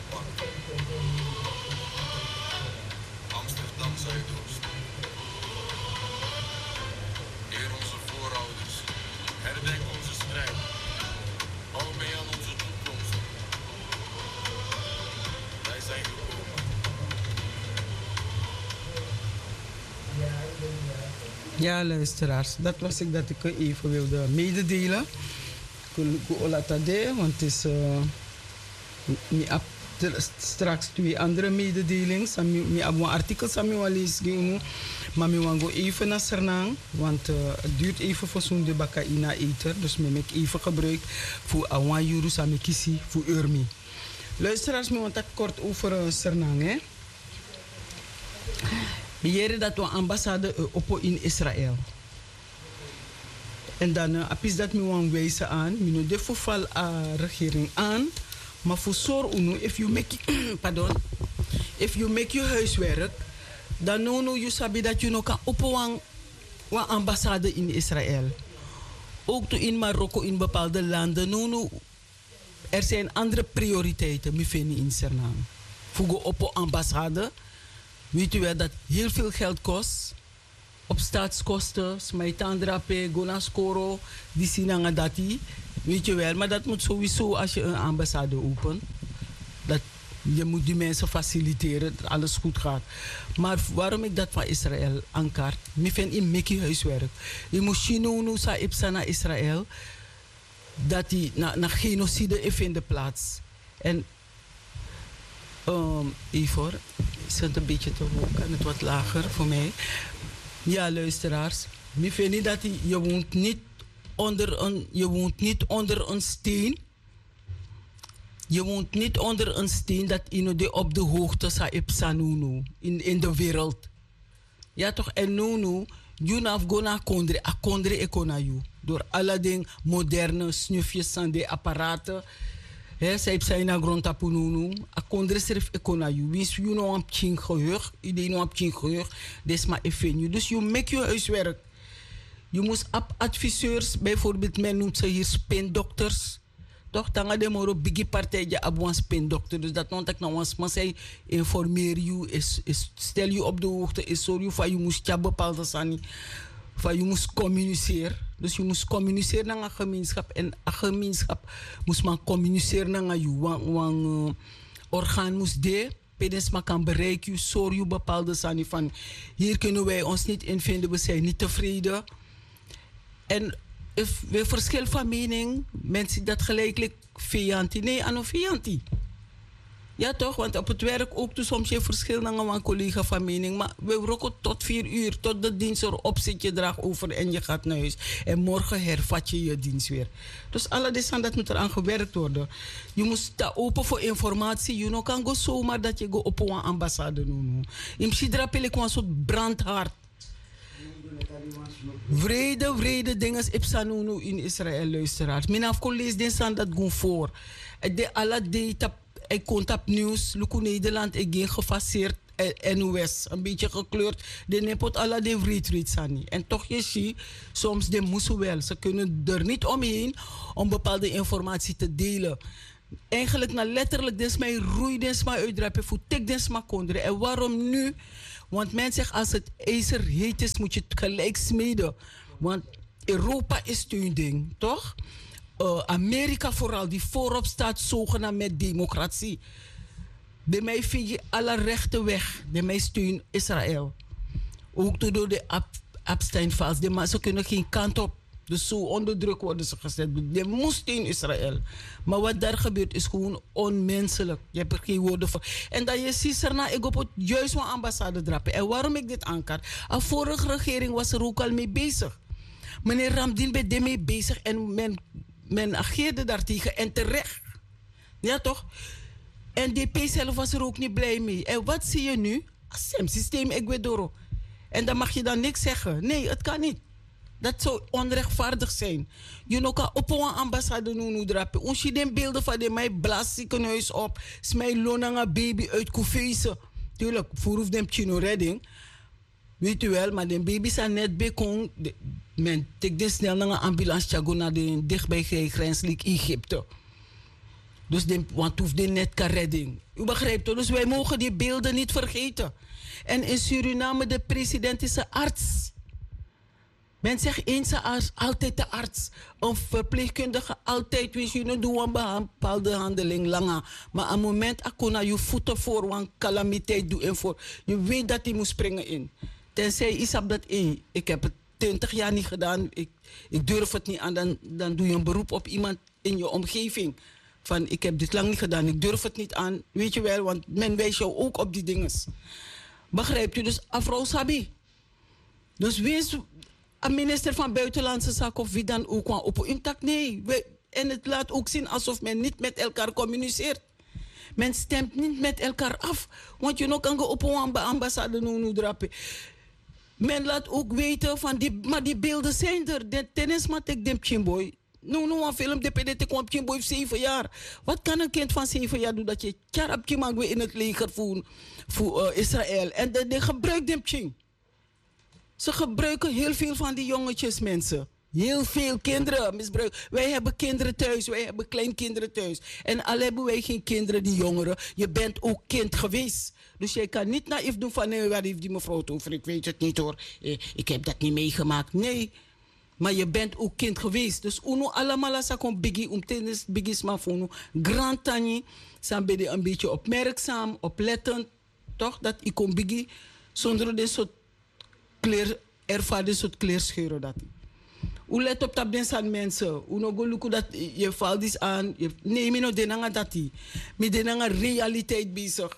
Japan. Amsterdam Zuidoost. Eer onze voorouders. Herdenk onze strijd. Hou mee aan onze toekomst. Wij zijn gekomen. Ja, luisteraars, dat was ik dat ik even wilde mededelen. Want het is straks twee andere mededelingen. Ik heb een artikel lezen, maar ik wil even naar Sernang, want het duurt even voor zo'n debakka in eten. Dus ik heb even gebruik voor Awan Jurus en Kisi voor Urmi. Luisteraars, ik wil het kort over Sernang. Hè. Hier dat we ambassade op in Israël. En dan is dat me wijzen aan, me de voorval regering aan, maar voor zorg if you make if you make je huiswerk, dan no you sabi dat je nog kan op een ambassade in Israël. Ook in Marokko in bepaalde landen, no er zijn andere prioriteiten, me vinden in Sernang. Voor op een ambassade. Weet u wel dat heel veel geld kost? Op staatskosten, smijtandrape, gonaskoro, die sinanga dati. Weet je wel, maar dat moet sowieso als je een ambassade opent. Dat je moet die mensen faciliteren dat alles goed gaat. Maar waarom ik dat van Israël aankaart? Ik vind in Mickey huiswerk. Je moet chino sa ipsa naar Israël. Dat die na genocide vindt plaats. En Ivor, is het een beetje te hoog? Kan het wat lager voor mij? Ja, luisteraars. Ik vind niet dat je woont niet onder een steen. Je woont niet onder een steen dat je op de hoogte is in de wereld. Ja toch? En nu, je naf gona kondre, a kondre ekonayu. Door alle dingen, moderne snufjes en de apparaten. Zij zijn naar grond tapununu. A kondre serf ekonayu. Wins je nou een pching geheugen. Idee nou een pching geheugen. Desma efenju. Dus je make je huiswerk. Je moet adviseurs, bijvoorbeeld men noemt ze hier spindokters. Toch, dan de moro bigi partij je abwan spindokter. Dus dat noemt ik nou eens, maar zij informeer je, stel je op de hoogte, is zorg je van je moet ja bepaalde sani, van je moet communiceren. Dus je moet communiceren naar een gemeenschap en een gemeenschap moet man communiceren naar je, want orgaan moet de. Pedens maar kan bereiken, zorg je bepaalde sani van hier kunnen wij ons niet in vinden, we zijn niet tevreden. En we verschil van mening, mensen dat gelijkelijk vijanti. Nee, aan een vijanti. Ja toch, want op het werk ook dus soms je verschil naar een collega van mening. Maar we roken tot 4 uur, tot de dienst erop zit je draag over en je gaat naar huis. En morgen hervat je je dienst weer. Dus alle deze dat moet eraan gewerkt worden. Je moet staan open voor informatie. Je kan go zomaar dat je go op een ambassade doen. In principe ik een soort brandhaard. Vrede dingen ipsanunu in Israël luisteraars. Mijn afkolees den staan dat goed voor. De alle data, ik contact nieuws, Luku Nederland, ik geen gefaseerd NOS, een beetje gekleurd. De nepot alle de vreedreed sani. En toch je ziet, soms de moesten wel. Ze kunnen er niet omheen om bepaalde informatie te delen. Eigenlijk na letterlijk des mij roei des mij uitdrapen voor tik des maar konderen. En waarom nu? Want men zegt als het ijzer heet is, moet je het gelijk smeden. Want Europa is een ding, toch? Amerika vooral, die voorop staat zogenaamd met democratie. De mij vind je alle rechten weg. De mij steun Israël. Ook door de Epstein-files. Ze kunnen geen kant op. Dus zo onder druk worden ze gezet. Je moest in Israël. Maar wat daar gebeurt is gewoon onmenselijk. Je hebt er geen woorden voor. En dat je ziet erna, ik op het juist mijn ambassade drapen. En waarom ik dit aankaart? De vorige regering was er ook al mee bezig. Meneer Ramdin ben er mee bezig en men ageerde daartegen en terecht. Ja toch? NDP zelf was er ook niet blij mee. En wat zie je nu? Een systeem Ecuador. En dan mag je dan niks zeggen. Nee, het kan niet. Dat zou onrechtvaardig zijn. Je kan op een ambassade nu drapen. Ons je den beelden van de mij blaas ziekenhuis op. Smij lonanga baby uit Koufeese. Tuurlijk, voor dem chino redding. Weet u wel, maar de baby zijn net bekong. Men tik de snel naar een ambulance chago naar de dichtbij grens lik Egypte. Dus want hoeft dit net kan redding. U begrijpt toch? Dus wij mogen die beelden niet vergeten. En in Suriname, de president is een arts. Men zegt eens een arts, altijd de arts. Een verpleegkundige, altijd wist je doen een bepaalde handeling langer. Maar aan het moment dat je voeten voor een calamiteit doen en voor, je weet dat hij moet springen in. Tenzij Isab dat in. Ik heb het 20 jaar niet gedaan. Ik durf het niet aan. Dan doe je een beroep op iemand in je omgeving. Van ik heb dit lang niet gedaan. Ik durf het niet aan. Weet je wel, want men wijst jou ook op die dingen. Begrijp je? Dus Afro Sabi. Dus wees een minister van Buitenlandse Zaken of wie dan ook op een tak. Nee. En het laat ook zien alsof men niet met elkaar communiceert. Men stemt niet met elkaar af. Want je nog kan op een ambassade nu drapen. Men laat ook weten van maar die beelden zijn er. De tennis maar tek dem chimboy. Nu een film de PDT kwam chimboy 7 jaar. Wat kan een kind van 7 jaar doen dat je charap chimang in het leger voor Israël en de gebruikt dem ching. Ze gebruiken heel veel van die jongetjes mensen. Heel veel kinderen misbruiken. Wij hebben kinderen thuis, wij hebben kleinkinderen thuis. En al hebben wij geen kinderen, die jongeren. Je bent ook kind geweest. Dus je kan niet naïef doen van, waar heeft die mevrouw het over? Ik weet het niet hoor. Ik heb dat niet meegemaakt. Nee, maar je bent ook kind geweest. Dus uno allemaal sa kon biggie tennis biggie smafono. Grand tani, zijn ben je een beetje opmerkzaam, oplettend. Toch? Dat ik kon biggie zonder dit soort ervaar dit soort kleerscheuren dat. U let op dat mensen mensen. U no go luku dat je valt iets aan. Nee, me no denanga dati. Me denanga realiteit bezig.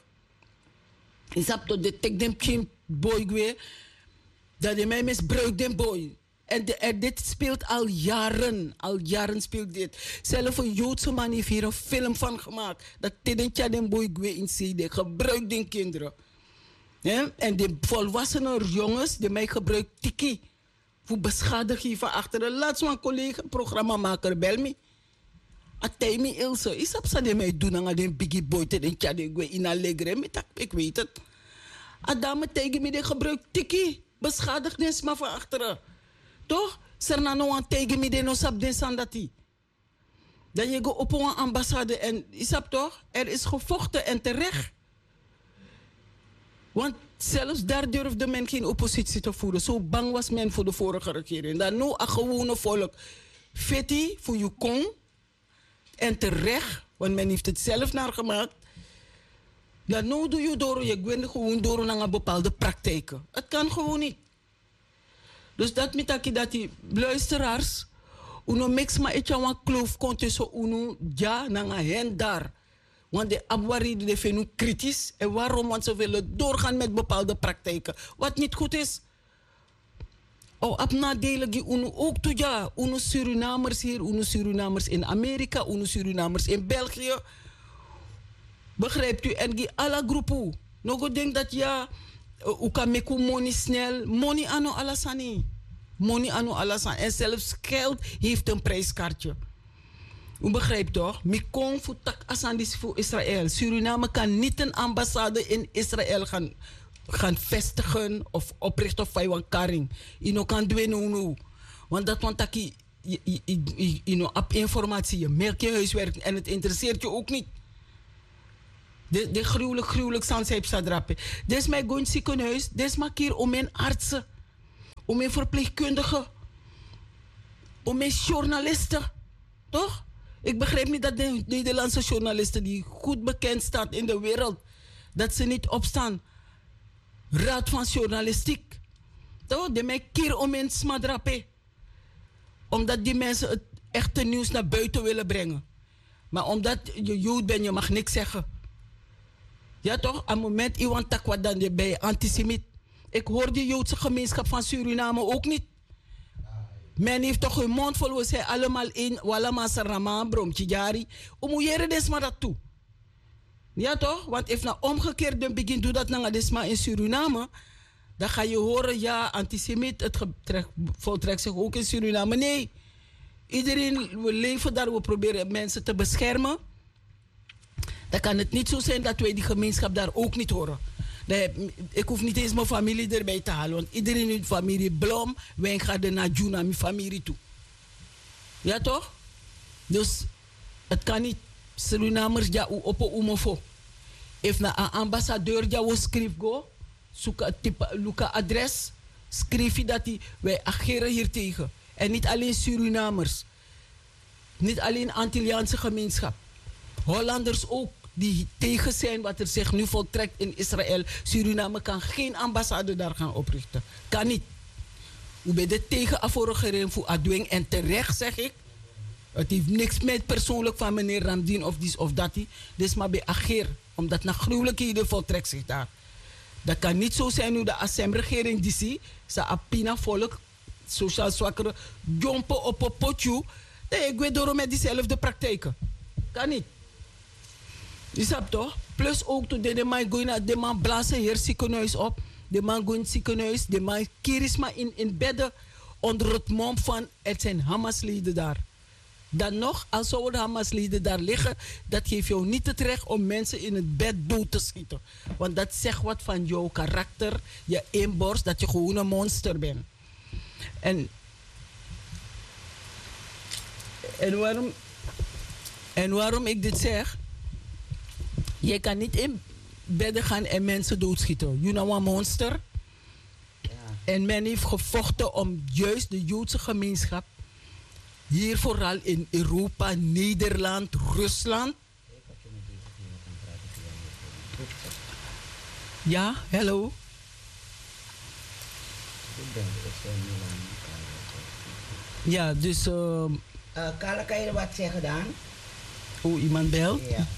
Is op to detect dem kim boy gwe. Dat de mij misbruikt dem boy. En dit speelt al jaren. Al jaren speelt dit. Zelf een Joodse man heeft hier een film van gemaakt. Dat tidentja dem boy gwe in CD. Gebruikt den kinderen. Ja? En de volwassenen jongens die mij gebruikt tiki. Voor beschadiging van achteren. Laatst een collega, programmamaker, bel me. Atay me Ilse. Is op de mij doen aan de biggie boy te den tjade in Allegre. Ik weet het. Adame tegen me die gebruikt tiki. Beschadiging maar van achteren. Toch? Sernano aan tegen me die no sap den sandati. Dan je go op een ambassade en is dat toch? Er is gevochten en terecht. Want zelfs daar durfde men geen oppositie te voeren. Zo bang was men voor de vorige regering. Dan nu een gewone volk. Feti voor je kon. En terecht. Want men heeft het zelf naar gemaakt. Dan nu doe je door. Je gwende gewoon door naar een bepaalde praktijken. Het kan gewoon niet. Dus dat met dat die luisteraars. Uno mix maar iets aan kloof komt tussen uno ja naar hen daar. Want de abwari de vinden kritisch. En waarom? Want ze willen doorgaan met bepaalde praktijken. Wat niet goed is. Op nadelen die uno ook toe ja. Uno Surinamers hier, uno Surinamers in Amerika, uno Surinamers in België. Begrijpt u? En die alle groepen. Nog denk dat ja, u kan meku money snel. Money ano alasani. Money ano alasani. En zelfs geld heeft een prijskaartje. U begrijpt toch? Mikon voor tak asandis voor Israël. Suriname kan niet een ambassade in Israël gaan vestigen of oprichten of een karing. Je kan doen nu. Want dat want je op informatie, je merkt je huiswerk en het interesseert je ook niet. De gruwelijk sans heeft sadrappen. Dit is mijn goeie ziekenhuis. Dit is maar keer om mijn artsen, om mijn verpleegkundigen, om mijn journalisten. Toch? Ik begrijp niet dat de Nederlandse journalisten die goed bekend staan in de wereld, dat ze niet opstaan. Raad van journalistiek. Toch? De mij keer om in smadrappe. Omdat die mensen het echte nieuws naar buiten willen brengen. Maar omdat je Jood bent, je mag niks zeggen. Ja toch? Aan het moment iemand tak wat dan bij antisemiet. Ik hoor de Joodse gemeenschap van Suriname ook niet. Men heeft toch hun mond vol, we zijn allemaal in, allemaal sarama, bromtje jari. Omoyere desma dat toe. Ja toch? Want als nou omgekeerd dan begint doe dat naar desma in Suriname, dan ga je horen, ja, antisemiet, het voltrekt zich ook in Suriname. Nee, iedereen, we leven daar, we proberen mensen te beschermen. Dan kan het niet zo zijn dat wij die gemeenschap daar ook niet horen. Ik hoef niet eens mijn familie erbij te halen. Want iedereen in de familie Blom, wij gaan naar Juna, mijn familie toe. Ja toch? Dus het kan niet. Surinamers ja u op umofo. If na een ambassadeur ja wo schrijf go, zoek type luka adres, schrijf je dat die wij ageren hier tegen. En niet alleen Surinamers, niet alleen Antilliaanse gemeenschap. Hollanders ook die tegen zijn wat er zich nu voltrekt in Israël. Suriname kan geen ambassade daar gaan oprichten. Kan niet. U bent er tegen afvorigeren voor Adwing en terecht zeg ik. Het heeft niks met persoonlijk van meneer Ramdien of dit of dat. Dus maar bij ageer. Omdat na gruwelijkheden voltrekt zich daar. Dat kan niet zo zijn hoe de ASEM-regering die zie. Ze apina volk, sociaal zwakkere, jompen op een potje. Nee, ik weet door met diezelfde praktijken. Kan niet. Je snapt toch? Plus ook toen de man go naar de man blazen hier ziekenhuis op. De man go in het ziekenhuis. De man kirisma in bedden onder het mom van het zijn Hamasleden daar. Dan nog, als zouden Hamasleden daar liggen, dat geeft jou niet het recht om mensen in het bed dood te schieten. Want dat zegt wat van jouw karakter, je inborst, dat je gewoon een monster bent. En waarom ik dit zeg? Je kan niet in bedden gaan en mensen doodschieten. You know, een monster. Ja. En men heeft gevochten om juist de Joodse gemeenschap, hier vooral in Europa, Nederland, Rusland. Ja, hallo. Ja, dus... Carla, kan je wat zeggen dan? Oh, iemand belt? Ja.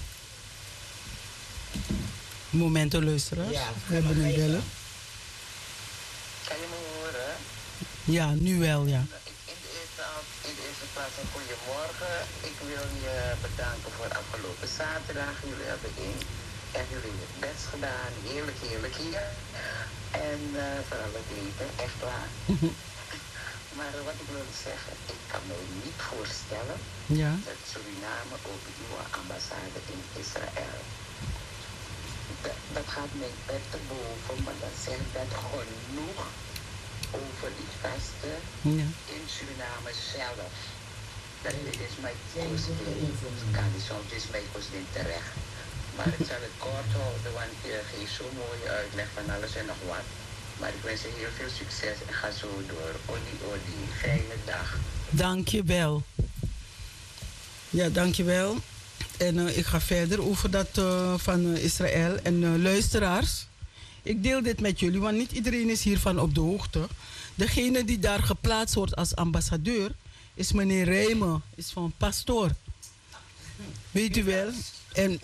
Momenten luisteren. Ja, we hebben een bellen. Kan je me horen? Ja, nu wel, ja. In de eerste plaats een goedemorgen. Ik wil je bedanken voor afgelopen zaterdag. Jullie hebben jullie het best gedaan. Heerlijk, heerlijk hier. En vooral het eten, echt waar. Maar wat ik wil zeggen, ik kan me niet voorstellen dat Suriname ook een nieuwe ambassade in Israël. Dat gaat mij te boven, maar dat zegt dat genoeg over die vesten in Suriname zelf. Dat is mijn kan die soms is mijn kosten terecht. Maar ik zal het kort houden, want je geeft zo'n mooie uitleg van alles en nog wat. Maar ik wens je heel veel succes en ga zo door. Odi. Fijne dag. Dank je wel. Ja, dank je wel. En ik ga verder over dat van Israël. En luisteraars, ik deel dit met jullie, want niet iedereen is hiervan op de hoogte. Degene die daar geplaatst wordt als ambassadeur is meneer Rijmen, is van pastoor. Weet u wel? En,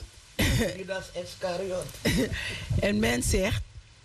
en men zegt,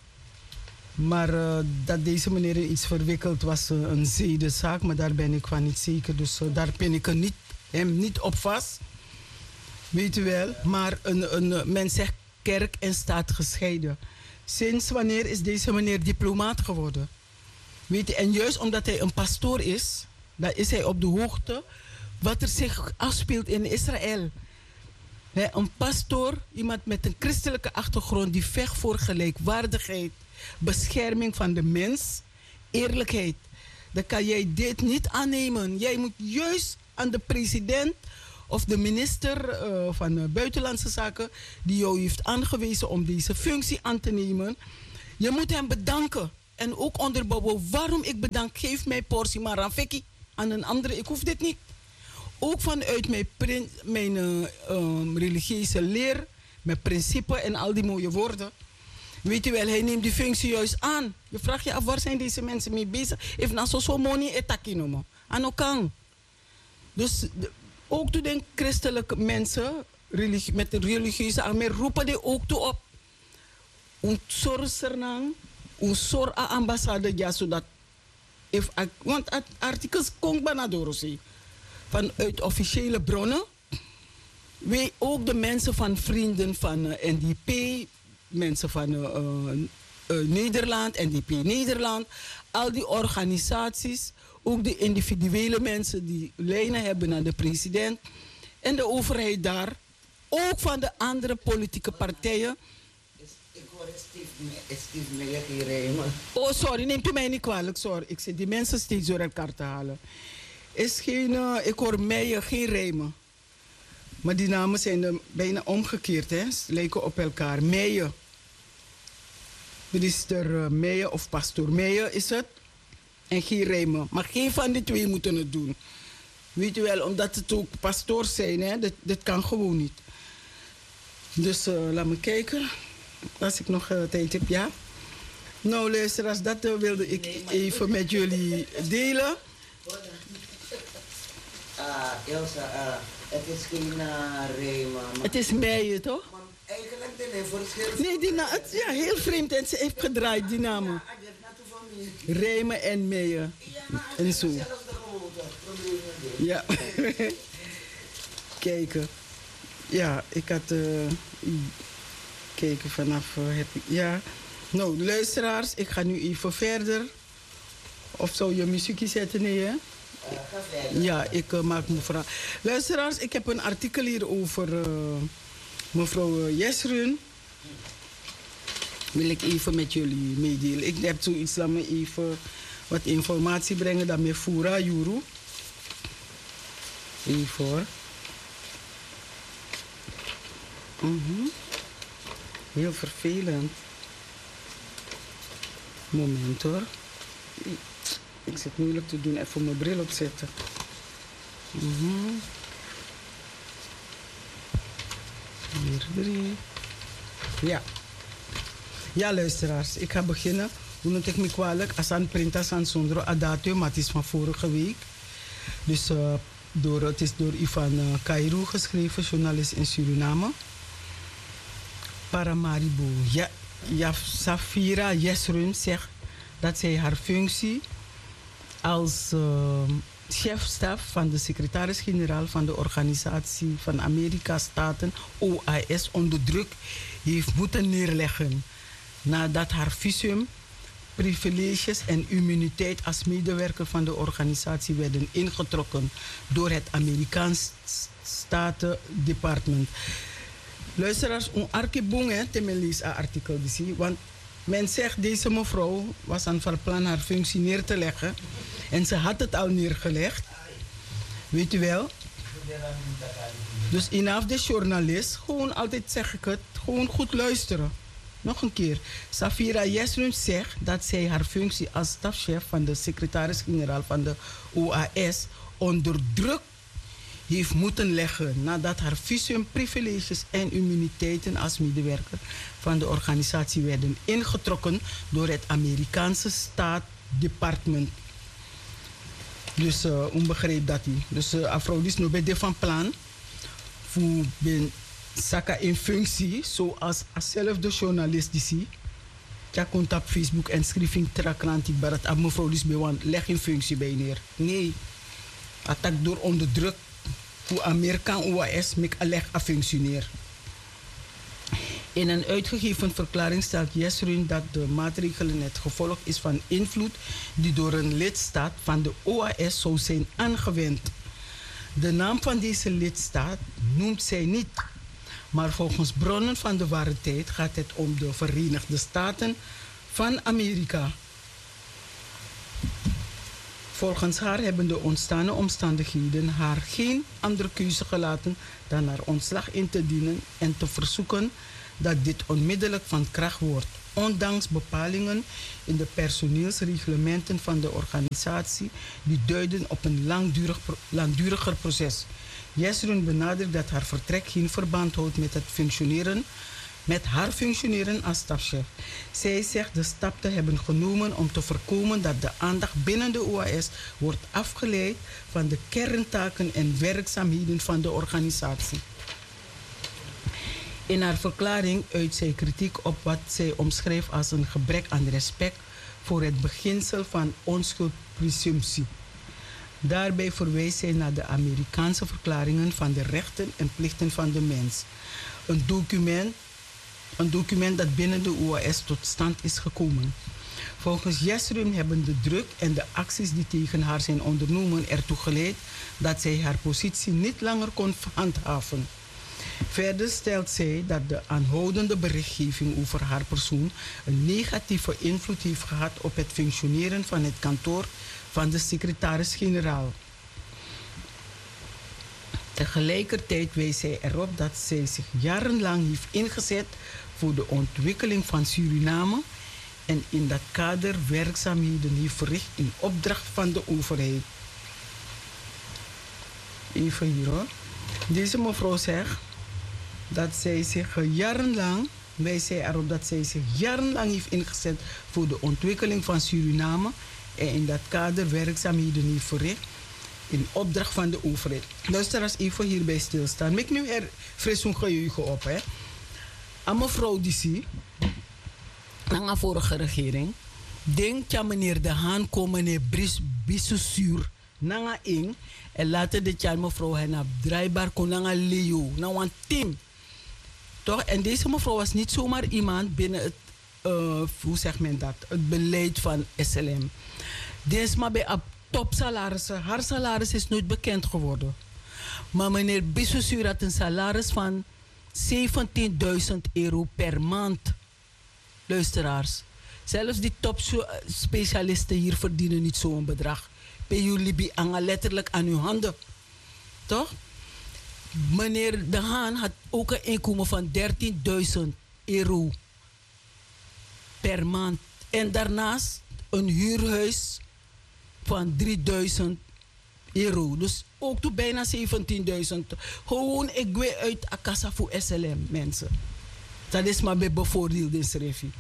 maar dat deze meneer in iets verwikkeld was, een zedenzaak, maar daar ben ik van niet zeker. Dus daar ben ik hem niet op vast. Weet u wel? Maar men zegt kerk en staat gescheiden. Sinds wanneer is deze meneer diplomaat geworden? Weet u, en juist omdat hij een pastoor is, dan is hij op de hoogte wat er zich afspeelt in Israël. Een pastoor, iemand met een christelijke achtergrond die vecht voor gelijkwaardigheid, bescherming van de mens, eerlijkheid. Dan kan jij dit niet aannemen. Jij moet juist aan de president of de minister van Buitenlandse Zaken die jou heeft aangewezen om deze functie aan te nemen. Je moet hem bedanken. En ook onderbouwen waarom ik bedank. Geef mij portie maar Rafiki aan een andere. Ik hoef dit niet. Ook vanuit mijn religieuze leer, mijn principe en al die mooie woorden. Weet u wel, hij neemt die functie juist aan. Je vraagt je af, waar zijn deze mensen mee bezig? If na so money etakinomo. Anokang. Dus ook toen de christelijke mensen met de religieuze armee roepen die ook toe op. Een sorcernang, een sor ambassade, ja, zodat. Want artikels komt bijna door vanuit officiële bronnen. Wij ook de mensen van vrienden van NDP, mensen van Nederland, NDP Nederland, al die organisaties, ook de individuele mensen die lijnen hebben naar de president en de overheid daar, ook van de andere politieke partijen. Ik hoor Steve Meijer hier rijmen. Oh, sorry, neemt u mij niet kwalijk, sorry. Ik zit die mensen steeds door elkaar te halen. Is geen, ik hoor Meijer, geen rijmen. Maar die namen zijn er bijna omgekeerd, hè? Ze lijken op elkaar. Meijer. Minister Meijer of pastoor Meijer is het. En geen Rijmen. Maar geen van die twee moeten het doen. Weet je wel, omdat het ook pastoors zijn, hè? Dit kan gewoon niet. Dus laat me kijken. Als ik nog tijd heb, ja. Nou, luisteraars, dat wilde ik even met jullie delen. Het is geen Rijmen. Het is Meijer, toch? Maar eigenlijk is er verschil. Nee, het is heel vreemd. En ze heeft gedraaid, die namen. Rijmen en Meijer. En zo. Ja. Kijken. Ja, ik had... kijken vanaf... ja. Nou, luisteraars, ik ga nu even verder. Of zou je muziekje zetten? Nee, hè? Ja, ik maak me vraag. Luisteraars, ik heb een artikel hier over mevrouw Jesrun. Wil ik even met jullie meedelen. Ik heb zoiets, laat me even wat informatie brengen. Dan met Fura, Juru. Even hoor. Heel vervelend. Moment hoor. Ik zit moeilijk te doen. Even mijn bril opzetten. Hier 3. Ja. Ja, luisteraars. Ik ga beginnen. Hoe noem ik me kwalijk? Asan Printa San Sondro Adatio, maar het is van vorige week. Dus het is door Ivan Cairo geschreven, journalist in Suriname. Paramaribo. Ja, Safira Jesrun zegt dat zij haar functie als chefstaf van de secretaris-generaal van de Organisatie van Amerika-Staten, OAS, onder druk heeft moeten neerleggen. Nadat haar visum, privileges en immuniteit als medewerker van de organisatie werden ingetrokken door het Amerikaans Statendepartement. Luisteraars, een arkeboeng, hè, te lezen artikel die, want men zegt deze mevrouw was aan van plan haar functie neer te leggen en ze had het al neergelegd. Weet u wel? Dus inaf de journalist, gewoon altijd zeg ik het, gewoon goed luisteren. Nog een keer. Safira Jesrun zegt dat zij haar functie als stafchef van de secretaris-generaal van de OAS onder druk heeft moeten leggen nadat haar visum, privileges en immuniteiten als medewerker van de organisatie werden ingetrokken door het Amerikaanse Staatdepartement. Dus onbegreep dat hij. Dus Afrodis no bede van plan voor ben Saka in functie, zoals zelfde journalist die zie. Ja, komt op Facebook en schreef in Trakrantik barat aan mevrouw Lisbewan, leg in functie bij neer. Nee, attack door onder druk. Hoe Amerika OAS met leg aan functioneer. In een uitgegeven verklaring stelt Jesrun dat de maatregelen het gevolg is van invloed die door een lidstaat van de OAS zou zijn aangewend. De naam van deze lidstaat noemt zij niet. Maar volgens bronnen van de ware tijd gaat het om de Verenigde Staten van Amerika. Volgens haar hebben de ontstane omstandigheden haar geen andere keuze gelaten dan haar ontslag in te dienen en te verzoeken dat dit onmiddellijk van kracht wordt, ondanks bepalingen in de personeelsreglementen van de organisatie die duiden op een langduriger proces. Jesrun benadrukt dat haar vertrek geen verband houdt met haar functioneren als stafchef. Zij zegt de stap te hebben genomen om te voorkomen dat de aandacht binnen de OAS wordt afgeleid van de kerntaken en werkzaamheden van de organisatie. In haar verklaring uit zij kritiek op wat zij omschrijft als een gebrek aan respect voor het beginsel van onschuldpresumptie. Daarbij verwijst zij naar de Amerikaanse verklaringen van de rechten en plichten van de mens. Een document dat binnen de OAS tot stand is gekomen. Volgens Jesrun hebben de druk en de acties die tegen haar zijn ondernomen ertoe geleid dat zij haar positie niet langer kon handhaven. Verder stelt zij dat de aanhoudende berichtgeving over haar persoon een negatieve invloed heeft gehad op het functioneren van het kantoor van de secretaris-generaal. Tegelijkertijd wees zij erop dat zij zich jarenlang heeft ingezet voor de ontwikkeling van Suriname en in dat kader werkzaamheden heeft verricht in opdracht van de overheid. Even hier hoor. Deze mevrouw zegt dat zij zich jarenlang, wijst zij erop dat zij zich jarenlang heeft ingezet voor de ontwikkeling van Suriname en in dat kader werkzaamheden heeft verricht in opdracht van de overheid. Luister eens even hierbij stilstaan. Mek nu er fris een geheugen op. Hè. Aan mevrouw Dissi, aan de vorige regering, denk dat meneer De Haan komt meneer Bissusuur nanga ing en later dit jaar mevrouw Henna draaibaar kon nanga Leo, nou een team. Toch? En deze mevrouw was niet zomaar iemand binnen het, hoe zegt men dat, het beleid van SLM. Deze maar bij topsalarissen. Haar salaris is nooit bekend geworden. Maar meneer Bissusuur had een salaris van €17.000 per maand. Luisteraars. Zelfs die topspecialisten hier verdienen niet zo'n bedrag. Bij jullie hangen letterlijk aan uw handen. Toch? Meneer De Haan had ook een inkomen van €13.000 per maand. En daarnaast een huurhuis van €3.000. Dus ook tot bijna 17.000. Gewoon ik ga uit Akassa voor SLM, mensen. Dat is maar bij bevoordeelde schrijfje.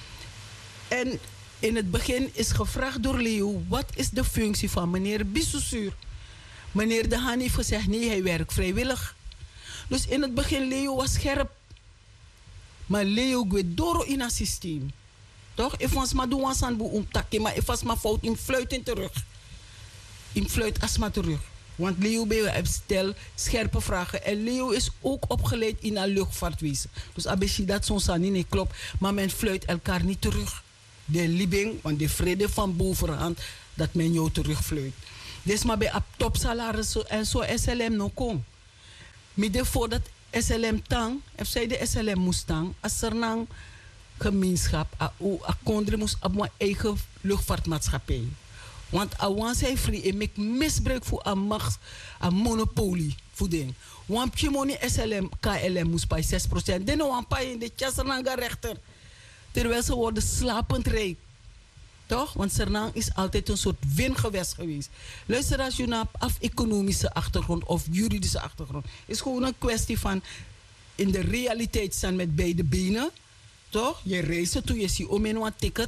En in het begin is gevraagd door Leo, wat is de functie van meneer Bissusuur? Meneer De Haan heeft gezegd, nee, hij werkt vrijwillig. Dus in het begin, Leo was scherp. Maar Leo gaat door in het systeem. Toch? Ik was maar doen aan boe omtakken, maar ik was maar fout in fluit in terug. In fluit asma terug. Want Leo heeft stel scherpe vragen. En Leo is ook opgeleid in een luchtvaartwezen. Dus abeshi dat zo'n san niet klopt. Maar men fluit elkaar niet terug. De libing, want de vrede van bovenhand, dat men jou terugfluit. Dus maar bij topsalaris en zo SLM nog kom. Midden voordat SLM tang, of zij de SLM moest tang, als er een gemeenschap, a kondre moest op mijn eigen luchtvaartmaatschappij. Want als zij vrij en ik misbruik voor een macht, een monopolie voor ding. Want je money SLM, KLM moest bij 6%. Dan een paar in de Tjassernanga rechter. Terwijl ze worden slapend rijk. Toch? Want Sernang is altijd een soort wingewest geweest. Luister als je naar af-economische achtergrond of juridische achtergrond. Is gewoon een kwestie van in de realiteit staan met beide benen. Toch? Je reist toe, je ziet om in een ticket.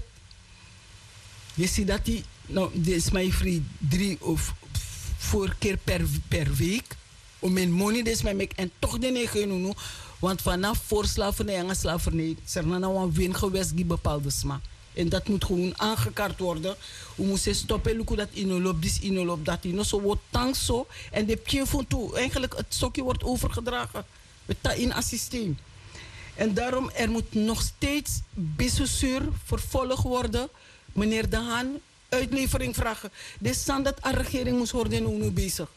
Je ziet dat die, nou, dit is mijn vriend 3 of 4 keer per week. Om in money, dit is mijn mek. En toch de negen. Want vanaf voor slavernij en slavernij, is er nou een wingewest die bepaalde sma. En dat moet gewoon aangekaart worden. We moeten stoppen, hoe dat inolop, dit inolop, dat inolop. Zo wordt tank zo. En de pje van toe, eigenlijk het stokje wordt overgedragen. We taan in het systeem. En daarom, er moet nog steeds Bissusuur vervolgd worden. Meneer De Haan, uitlevering vragen. De standaard aan regering moest worden nu bezig.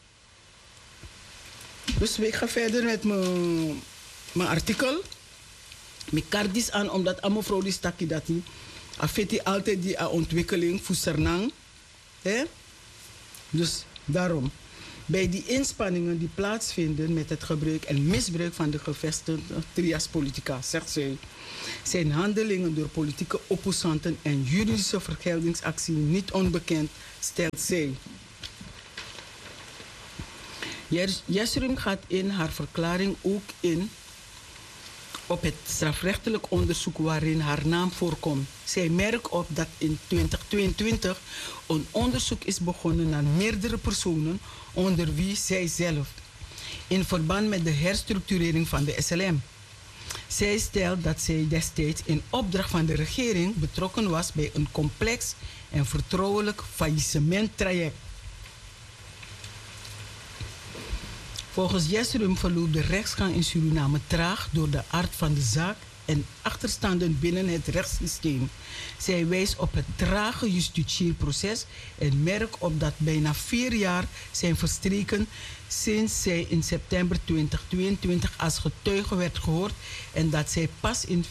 Dus ik ga verder met mijn artikel. Ik kaart dit aan, omdat aan mevrouw die stakje dat niet. Afeti altijd die ontwikkeling voor Sernang. Dus daarom. Bij die inspanningen die plaatsvinden met het gebruik en misbruik van de gevestigde trias politica, zegt zij, zijn handelingen door politieke opposanten en juridische vergeldingsactie niet onbekend, stelt zij. Jesrum gaat in haar verklaring ook in op het strafrechtelijk onderzoek waarin haar naam voorkomt. Zij merkt op dat in 2022 een onderzoek is begonnen naar meerdere personen, onder wie zij zelf, in verband met de herstructurering van de SLM. Zij stelt dat zij destijds in opdracht van de regering betrokken was bij een complex en vertrouwelijk faillissementtraject. Volgens Jesrum verloopt de rechtsgang in Suriname traag door de aard van de zaak en achterstanden binnen het rechtssysteem. Zij wijst op het trage justitieel proces en merkt op dat bijna 4 jaar zijn verstreken sinds zij in september 2022 als getuige werd gehoord en dat zij pas in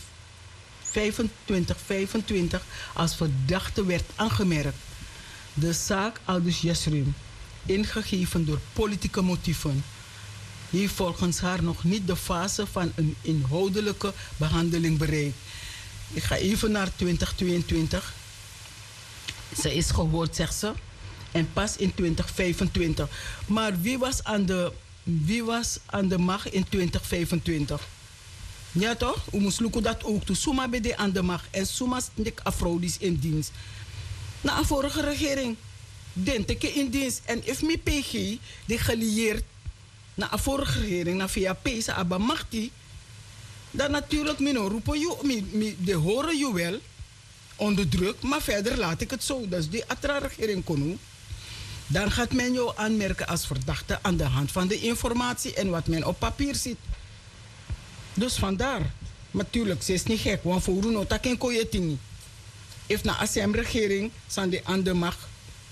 2025 als verdachte werd aangemerkt. De zaak aldus Jesrum, ingegeven door politieke motieven, heeft volgens haar nog niet de fase van een inhoudelijke behandeling bereikt. Ik ga even naar 2022. Ze is gehoord, zegt ze. En pas in 2025. Maar wie was aan de macht in 2025? Ja toch? We moesten lukken dat ook toe. Suma bij aan de macht. En Suma stik Afrodis in dienst. Na de vorige regering. Denteke in dienst. En if mi PG die gelieerd na de vorige regering, na via PESA, abamachti. Dan natuurlijk, de horen je wel onder druk, maar verder laat ik het zo. Dus die ATRA-regering kon. Dan gaat men jou aanmerken als verdachte aan de hand van de informatie en wat men op papier ziet. Dus vandaar. Natuurlijk, ze is niet gek, want voor Runo taken kon je het niet. If na ASEM-regering zijn die aan de macht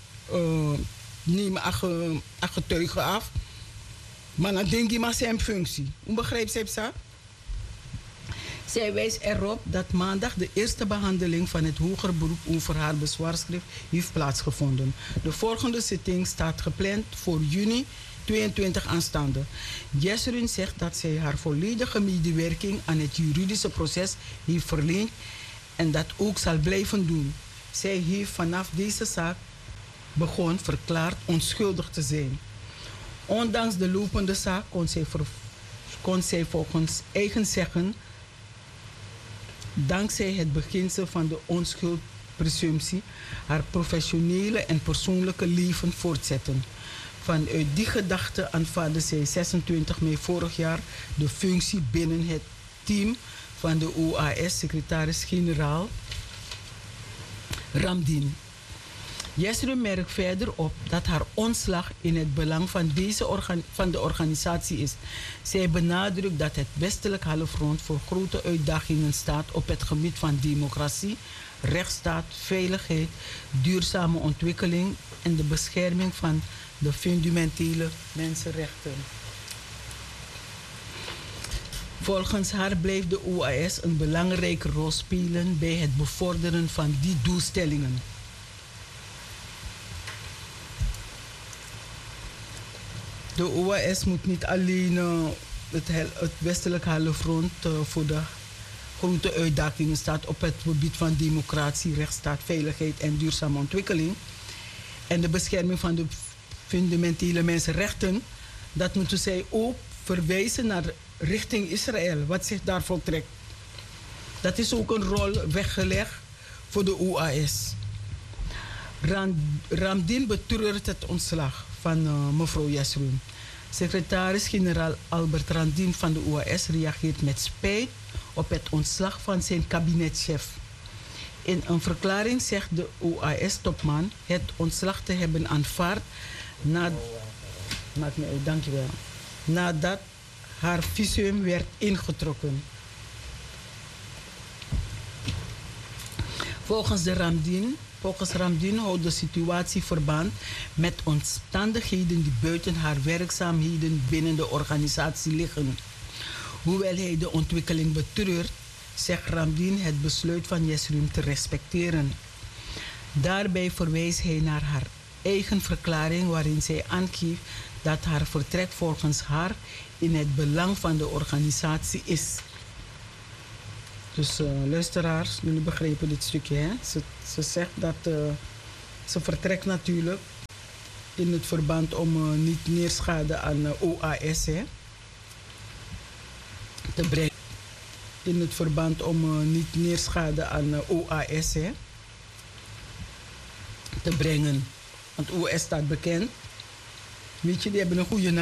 nemen getuigen af. Maar dan denk je maar zijn functie. Hoe begrijpt ze dat? Zij wijst erop dat maandag de eerste behandeling van het hoger beroep over haar bezwaarschrift heeft plaatsgevonden. De volgende zitting staat gepland voor juni 22 aanstaande. Jesserin zegt dat zij haar volledige medewerking aan het juridische proces heeft verleend en dat ook zal blijven doen. Zij heeft vanaf deze zaak begon verklaard onschuldig te zijn. Ondanks de lopende zaak kon zij volgens eigen zeggen dankzij het beginsel van de onschuldpresumptie haar professionele en persoonlijke leven voortzetten. Vanuit die gedachte aanvaarde zij 26 mei vorig jaar de functie binnen het team van de OAS-secretaris-generaal Ramdien. Jesserin merkt verder op dat haar ontslag in het belang van de organisatie is. Zij benadrukt dat het westelijk halfrond voor grote uitdagingen staat op het gebied van democratie, rechtsstaat, veiligheid, duurzame ontwikkeling en de bescherming van de fundamentele mensenrechten. Volgens haar blijft de OAS een belangrijke rol spelen bij het bevorderen van die doelstellingen. De OAS moet niet alleen het westelijk halfrond voor de grote uitdagingen staat op het gebied van democratie, rechtsstaat, veiligheid en duurzame ontwikkeling. En de bescherming van de fundamentele mensenrechten. Dat moeten zij ook verwijzen naar richting Israël, wat zich daar voltrekt. Dat is ook een rol weggelegd voor de OAS. Ramdien betreurt het ontslag van mevrouw Jesserin. Secretaris-generaal Albert Ramdien van de OAS reageert met spijt op het ontslag van zijn kabinetchef. In een verklaring zegt de OAS-topman het ontslag te hebben aanvaard nadat haar visum werd ingetrokken. Volgens Ramdien houdt de situatie verband met omstandigheden die buiten haar werkzaamheden binnen de organisatie liggen. Hoewel hij de ontwikkeling betreurt, zegt Ramdien het besluit van Jesserin te respecteren. Daarbij verwijst hij naar haar eigen verklaring waarin zij aangeeft dat haar vertrek volgens haar in het belang van de organisatie is. Dus luisteraars, jullie begrijpen dit stukje. Hè? Ze zegt dat ze vertrekt natuurlijk in het verband om niet meer schade aan OAS te brengen. In het verband om niet meer schade aan OAS te brengen. Want OAS staat bekend. Weet je, die hebben een goede naam.